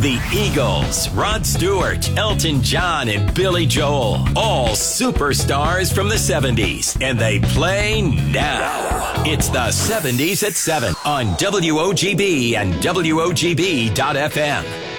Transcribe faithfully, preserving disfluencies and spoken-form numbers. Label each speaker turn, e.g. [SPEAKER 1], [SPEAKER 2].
[SPEAKER 1] The Eagles, Rod Stewart, Elton John, and Billy Joel. All superstars from the seventies. And they play now. It's the seventies at seven on W O G B and W O G B dot F M.